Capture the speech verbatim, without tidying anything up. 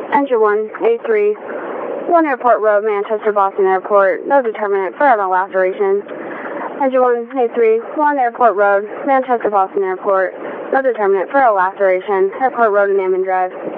Engine one, A three, one Airport Road, Manchester, Boston Airport, no determinant for the last duration. Engine one, A three, one Airport Road, Manchester, Boston Airport, no determinant for the last duration, Airport Road and Ammon Drive.